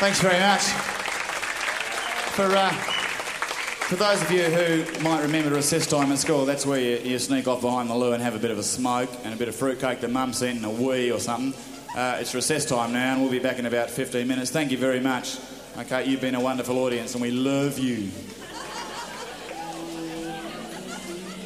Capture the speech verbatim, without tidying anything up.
Thanks very much. For, uh, for those of you who might remember recess time at school, that's where you, you sneak off behind the loo and have a bit of a smoke and a bit of fruitcake that mum sent and a wee or something. Uh, it's recess time now and we'll be back in about fifteen minutes. Thank you very much. Okay, you've been a wonderful audience and we love you.